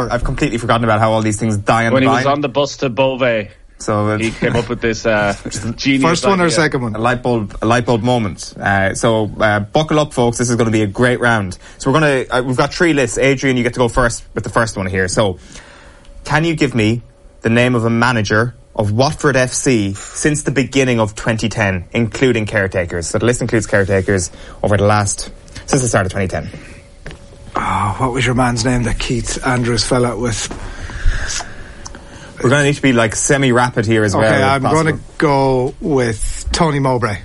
sure. I've completely forgotten about how all these things die on when the vine. he was on the bus to Beauvais. So he came up with this genius first one idea. or second one? A light bulb moment. So buckle up, folks. This is going to be a great round. So we've got 3 lists. Adrian, you get to go first with the first one here. So, can you give me the name of a manager of Watford FC since the beginning of 2010, including caretakers? So the list includes caretakers since the start of 2010. Oh, what was your man's name that Keith Andrews fell out with? We're going to need to be like semi-rapid here as well. Okay, I'm going to go with Tony Mowbray.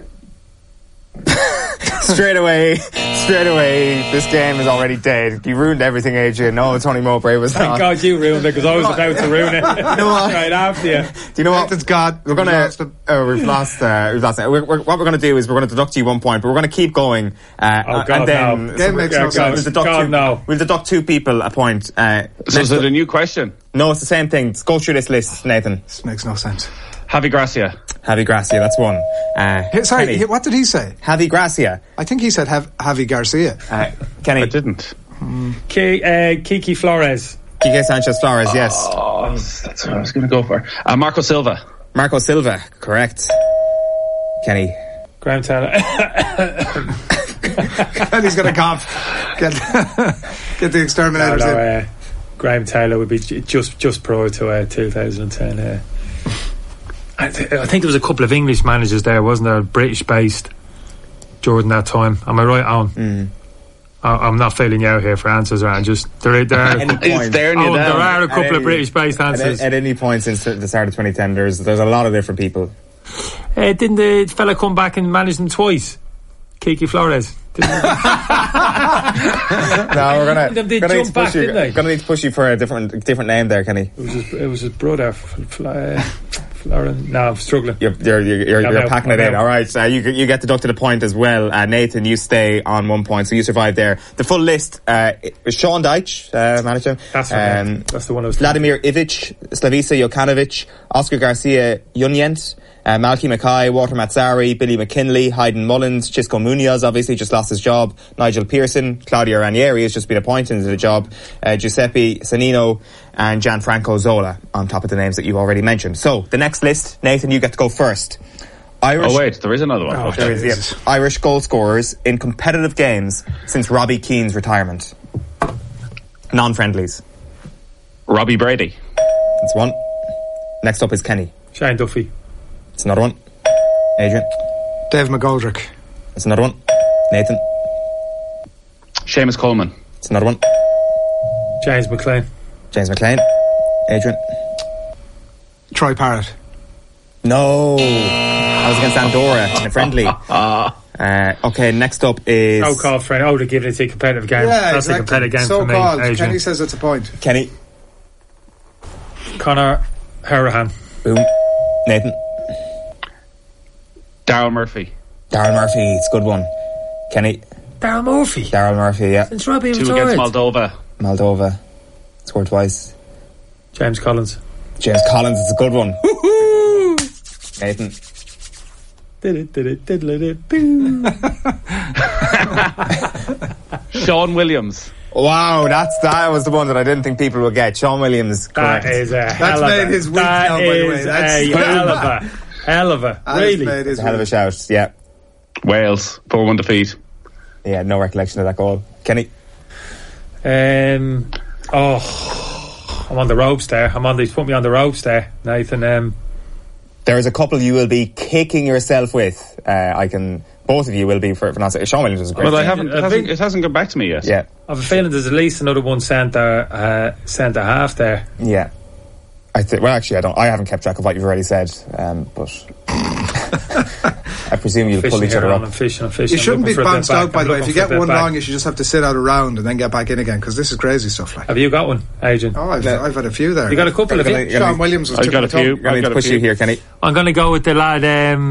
Straight away, this game is already dead. You ruined everything, Adrian. No, Tony Mowbray was Thank God you ruined it, because I was about to ruin it. You know what? Right after you. Do you know what? Thank God. We're going to... we've lost. What we're going to do is we're going to deduct you 1 point, but we're going to keep going. God, and then... no. Game makes no sense. We'll deduct 2 people a point. So is it a new question? No, it's the same thing. Let's go through this list, Nathan. This makes no sense. Javi Gracia. Javi Gracia, that's one. Sorry, Kenny. what did he say? Javi Gracia. I think he said Javi Garcia. Kenny. I didn't. Kiki Flores. Quique Sanchez Flores, yes. Oh, that's what I was going to go for. Marco Silva. Marco Silva, correct. Kenny. Graham Taylor. And he's going to cough. Get the exterminators in. Graham Taylor would be just prior to 2010. I think there was a couple of English managers there, wasn't there? British based during that time. Am I right on? I'm not failing you out here for answers, around. Just there are a couple of British based answers at any point since the start of 2010. There's a lot of different people. Didn't the fella come back and manage them twice? Kiki Flores. No, we're gonna need to push you for a different name there, Kenny. It was his brother. Lauren. No, I'm struggling. You're packing it in. All right, you get deducted a point as well. Nathan, you stay on 1 point, so you survive there. The full list is Sean Dyche, manager. That's right. That's the one I was. Vladimir Ivic, Slavica Jokanovic, Oscar Garcia Junyent, Malky Mackay, Walter Mazzari, Billy McKinley, Hayden Mullins, Chisco Munoz obviously just lost his job, Nigel Pearson, Claudio Ranieri has just been appointed into the job, Giuseppe Sanino and Gianfranco Zola on top of the names that you've already mentioned. So the next list, Nathan, you get to go first. There is another one. There is, yeah. Irish goal scorers in competitive games since Robbie Keane's retirement. Non-friendlies. Robbie Brady. That's one. Next up is Kenny. Shane Duffy. That's another one. Adrian. Dave McGoldrick. That's another one. Nathan. Seamus Coleman. That's another one. James McLean. James McLean. Adrian. Troy Parrott. No. I was against Andorra in a friendly. Okay, next up is... So-called friend. Oh, to give it a competitive game. Yeah, that's exactly. A competitive game for me, Adrian. Kenny says it's a point. Kenny. Conor Harahan. Boom. Nathan. Daryl Murphy. Daryl Murphy, it's a good one. Kenny. Daryl Murphy. Daryl Murphy, yeah. Since Robbie 2 retired. against Moldova. Scored twice. James Collins. James Collins, it's a good one. Woohoo! Nathan. Sean Williams. Wow, that was the one that I didn't think people would get. Sean Williams, correct. That is a hell of a... That's made his week now, by the way. That's a hell of a... Really? It's a hell of a shout, yeah. Wales, 4-1 defeat. Yeah, no recollection of that goal. Kenny? I'm on the ropes there. He's put me on the ropes there, Nathan. There is a couple you will be kicking yourself with. Both of you will be for not saying. Sean Williams was great. Well, it hasn't come back to me yet. Yeah. I have a feeling there's at least another one centre half there. Yeah. I haven't kept track of what you've already said, but I presume you'll pull each other up. I'm fishing. You shouldn't be bounced out, by the way. If you get one wrong, you should just have to sit out a round and then get back in again, because this is crazy stuff. Like, have you got one, Adrian? Oh, I've had a few there. You got a couple of you? Sean Williams was I've got a few. I'm going to push you here, Kenny. I'm going to go with the lad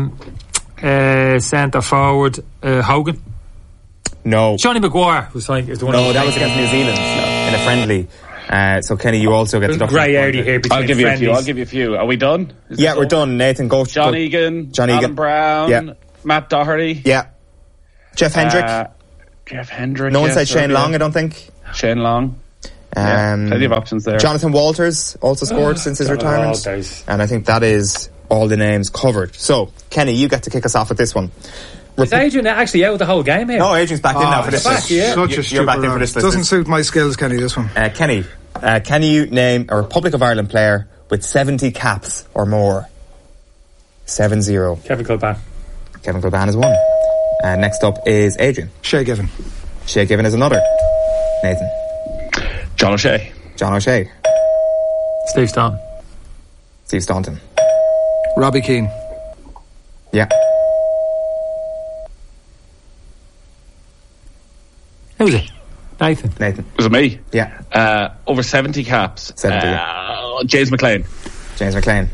centre forward Hogan. No. Johnny Maguire was like is the one. No, that was against New Zealand in a friendly. So Kenny, you also get the grey area here between I'll give friendlies. you a few. Are we done? Yeah, we're done. Nathan, go. John Egan, Alan Brown, yeah. Matt Doherty. Yeah. Jeff Hendrick. Jeff Hendrick. No one said Shane Long, I don't think. Shane Long. Plenty of options there. Jonathan Walters also scored since his retirement. And I think that is all the names covered. So, Kenny, you get to kick us off with this one. Is Adrian actually out the whole game here? No, Adrian's back in now for this list. You're back in for this list. Doesn't suit my skills, Kenny, this one. Kenny, can you name a Republic of Ireland player with 70 caps or more? 7-0. Kevin Kilbane. Kevin Kilbane is one. Next up is Adrian. Shay Given. Shay Given is another. Nathan. John O'Shea. John O'Shea. Steve Staunton. Steve Staunton. Robbie Keane. Yeah. Who's it? Nathan. Was it me? Yeah. Over 70 caps. 70. James McLean. James McLean.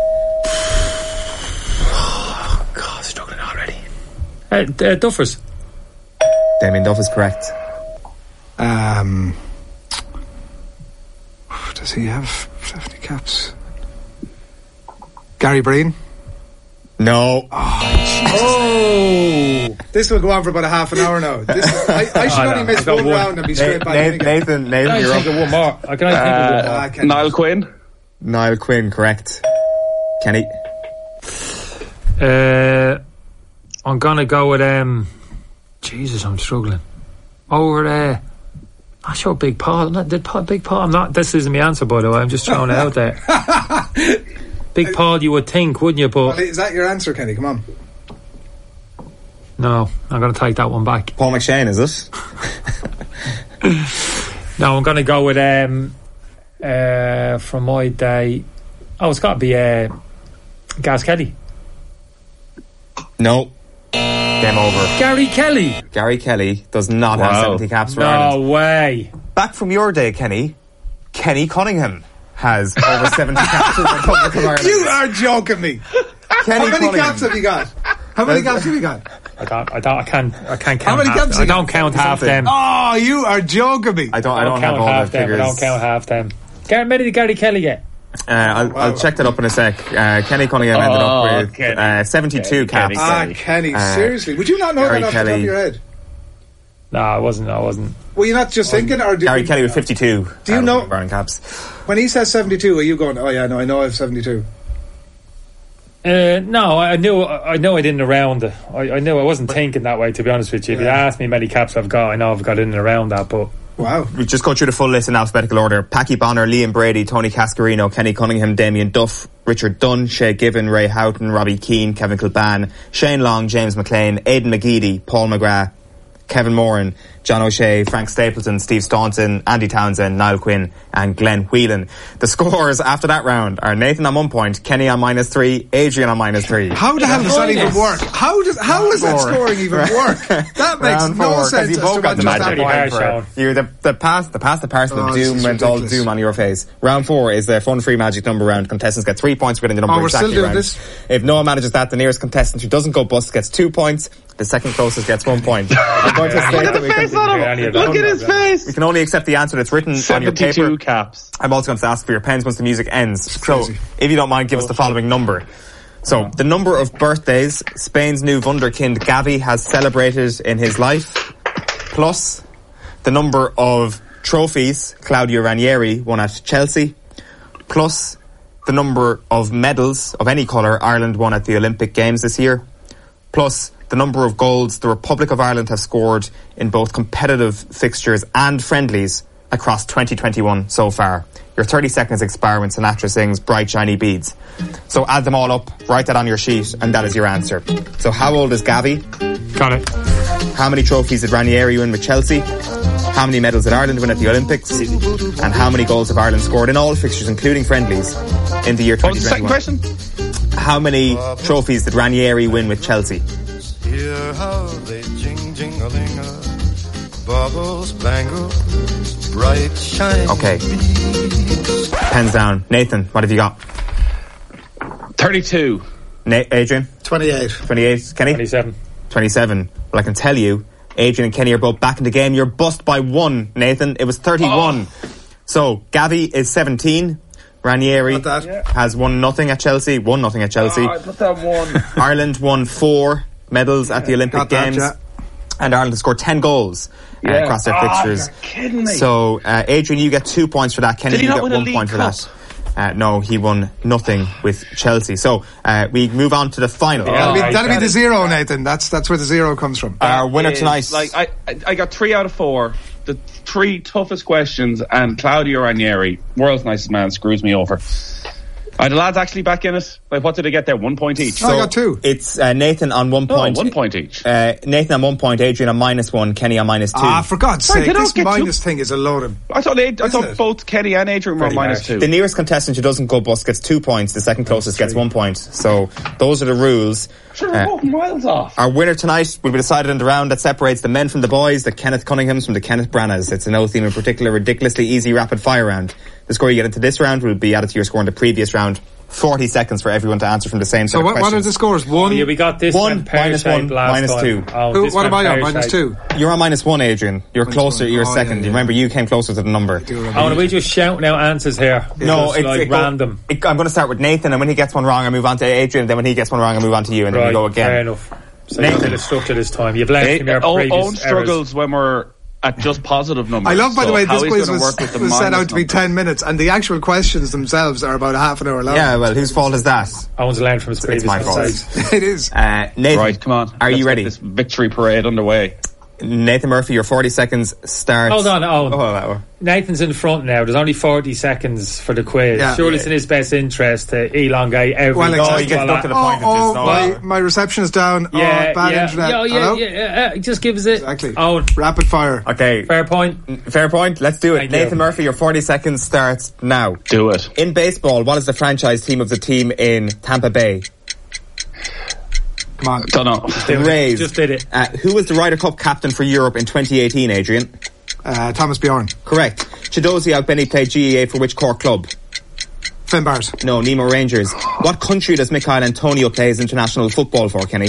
Oh, God, struggling already. Duffers. Damien Duff is correct. Does he have 70 caps? Gary Breen? No. Oh! This will go on for about a half an hour now. I should only miss one round and be straight back in again. Nathan, you're up. One more. I can only think of one more. Niall Quinn. Niall Quinn, correct. Kenny? I'm gonna go with Jesus, I'm struggling. Over not sure Big Paul. Big Paul. I'm not. This isn't my answer, by the way. I'm just throwing it out there. Big Paul, you would think, wouldn't you? But is that your answer, Kenny? Come on. No, I'm going to take that one back. Paul McShane, is it? No, I'm going to go with from my day. Oh, it's got to be Gaz Kelly. No. Game over. Gary Kelly. Gary Kelly does not have 70 caps for No Ireland. way. Back from your day, Kenny Cunningham has over 70 caps in the Republic of Ireland. You are joking me. Kenny How many caps have you got? How many caps have you got? I can't count. How many caps? I don't count half them. Oh, you are joking me. I don't have all the figures. I don't count half them. How many did Gary Kelly get? I'll check that up in a sec. Kenny Cunningham ended up with 72 caps. Kenny, seriously? Would you not know Gary that off the top of your head? No, I wasn't. Were you not just thinking? Or Gary Kelly with 52. Do you know? Caps. When he says 72, are you going, oh yeah, no, I know I have 72? No, I knew I didn't around. I knew I wasn't thinking that way, to be honest with you. If you asked me how many caps I've got, I know I've got in and around that, but... Wow. We just go through the full list in alphabetical order. Packy Bonner, Liam Brady, Tony Cascarino, Kenny Cunningham, Damien Duff, Richard Dunn, Shay Given, Ray Houghton, Robbie Keane, Kevin Kilbane, Shane Long, James McLean, Aidan McGeady, Paul McGrath, Kevin Moran, John O'Shea, Frank Stapleton, Steve Staunton, Andy Townsend, Niall Quinn and Glenn Whelan. The scores after that round are Nathan on 1 point, Kenny on -3, Adrian on -3. How the hell does that even work? How does that scoring even work? That makes no sense. You both got the magic. The past the parcel of doom went all doom on your face. Round 4 is the fun free magic number round. Contestants get 3 points for getting the number exactly still doing round. This? If Noah manages that, the nearest contestant who doesn't go bust gets 2 points. The second closest gets 1 point. I'm going to state that Look at his face. We can only accept the answer that's written on your paper. 72 caps. I'm also going to ask for your pens once the music ends. So, if you don't mind, give us the following number. So, the number of birthdays Spain's new wunderkind Gavi has celebrated in his life, plus the number of trophies Claudio Ranieri won at Chelsea, plus the number of medals of any colour Ireland won at the Olympic Games this year, plus the number of goals the Republic of Ireland has scored in both competitive fixtures and friendlies across 2021 so far. Your 30 seconds expire when Sinatra sings Bright Shiny Beads. So add them all up, write that on your sheet, and that is your answer. So how old is Gavi? Got it. How many trophies did Ranieri win with Chelsea? How many medals did Ireland win at the Olympics? And how many goals have Ireland scored in all fixtures, including friendlies, in the year 2021? What was the second question? How many trophies did Ranieri win with Chelsea? Hear how they jing-jing-a-ling-a, bubbles bangle, bright shiny. Okay. Pens down. Nathan, what have you got? 32. Adrian? 28. 28. Kenny? 27. 27. Well, I can tell you, Adrian and Kenny are both back in the game. You're bust by 1, Nathan. It was 31. So, Gavi is 17. Ranieri has 1-0 at Chelsea. 1-0 at Chelsea. I put that 1. Ireland won 4 medals at the Olympic Games. and Ireland has scored 10 goals across their fixtures. You're kidding me. So, Adrian, you get 2 points for that. Kenny, you get 1 point for that. No, he won nothing with Chelsea. So we move on to the final. That'll be the 0, Nathan. That's where the 0 comes from. Our winner tonight. Like I got 3 out of 4. The 3 toughest questions, and Claudio Ranieri, world's nicest man, screws me over. Are the lads actually back in it? Like, what did they get there? 1 point each? So I got 2. It's Nathan on 1 point. 1 point each. Nathan on 1 point, Adrian on -1, Kenny on -2. For God's sake, this minus thing is a load of... I thought both Kenny and Adrian were -2. The nearest contestant who doesn't go bust gets 2 points. The second closest gets 1 point. So those are the rules. Sure, we're walking miles off. Our winner tonight will be decided in the round that separates the men from the boys, the Kenneth Cunninghams from the Kenneth Branaghs. It's a no theme in particular, ridiculously easy rapid fire round. The score you get into this round will be added to your score in the previous round. 40 seconds for everyone to answer from the same set of questions. So what are the scores? 1? Yeah, we got this one -1, -2. What am I on? -2? You're on -1, Adrian. You're closer, you're second. Yeah. Remember, you came closer to the number. Are we just shouting out answers here? No, it's random. I'm going to start with Nathan, and when he gets one wrong, I move on to Adrian. Then when he gets one wrong, I move on to you, and then we go again. Fair enough. So Nathan, you did a structure this time. You've learned from your previous Owen struggles when we're at just positive numbers. I love, by the way, this quiz was set out to be 10 minutes, and the actual questions themselves are about half an hour long. Yeah, well, whose fault is that? Owen's learned from his previous mistakes. It is. Nathan, right, come on. Are you ready? Get this victory parade underway. Nathan Murphy, your 40 seconds starts. Hold on, Owen. Nathan's in front now. There's only 40 seconds for the quiz. Yeah. Surely it's in his best interest to elongate every... Well, exactly. You get stuck to the point. My reception is down. Bad internet. Yeah. Just give us it. Exactly. Owen. Rapid fire. Okay. Fair point. Let's do it. Thank Nathan you. Murphy, your 40 seconds starts now. Do it. In baseball, what is the franchise team of the team in Tampa Bay? Come on. Don't know. The Rays. Just did it. Who was the Ryder Cup captain for Europe in 2018, Adrian? Thomas Bjorn. Correct. Chidozie Ogbenny played GEA for which Cork club? Finbars. No, Nemo Rangers. What country does Michail Antonio play his international football for, Kenny?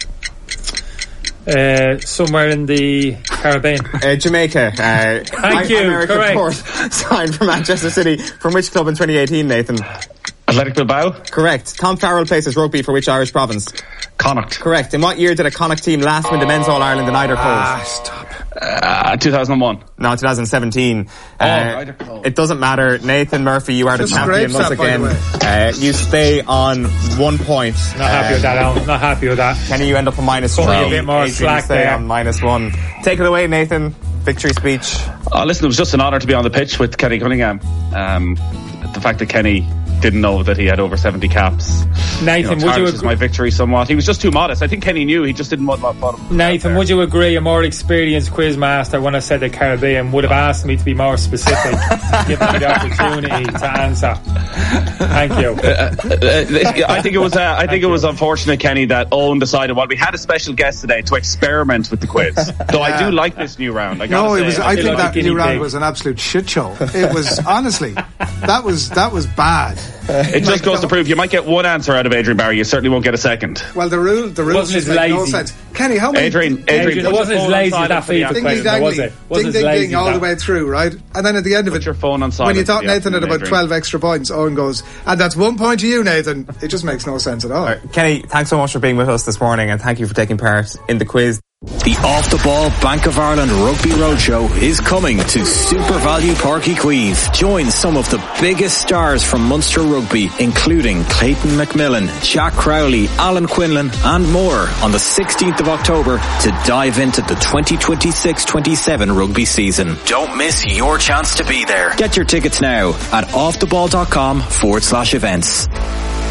Somewhere in the Caribbean. Jamaica. Thank you. American Correct. Port signed for Manchester City. From which club in 2018, Nathan? Athletic Bilbao. Correct. Tom Farrell plays his rugby for which Irish province? Connacht. Correct. In what year did a Connacht team last win the Men's All-Ireland in Eider Cove? Stop. 2001. No, 2017. Eider Cove. It doesn't matter. Nathan Murphy, you are the champion once again. You stay on 1 point. Not happy with that, Alan. Not happy with that. Kenny, you end up on -3. Put me a bit more slack stay there. on -1. Take it away, Nathan. Victory speech. Listen, it was just an honour to be on the pitch with Kenny Cunningham. The fact that Kenny didn't know that he had over 70 caps. Nathan, would you agree? My victory somewhat. He was just too modest. I think Kenny knew. He just didn't want him. Nathan, would you agree a more experienced quizmaster, when I said the Caribbean, would have asked me to be more specific, given me the opportunity to answer? Thank you. I think it was unfortunate, Kenny, that Owen decided, well, we had a special guest today to experiment with the quiz. Though I do like this new round. I think that new round was an absolute shit show. It was, honestly, that was bad. It just goes to prove you might get one answer out of Adrian Barry. You certainly won't get a second. Well, the rules just make no sense. Kenny, how many... Adrian, it wasn't as lazy that FIFA question, was it? Ding, all the way through, right? And then at the end of it, your phone on silent, when you thought Nathan had about 12 extra points, Owen goes, and that's 1 point to you, Nathan. It just makes no sense at all. Kenny, thanks so much for being with us this morning, and thank you for taking part in the quiz. The Off the Ball Bank of Ireland Rugby Roadshow is coming to Super Value Park Quays. Join some of the biggest stars from Munster Rugby, including Clayton McMillan, Jack Crowley, Alan Quinlan and more on the 16th of October to dive into the 2026-27 rugby season. Don't miss your chance to be there. Get your tickets now at offtheball.com/events.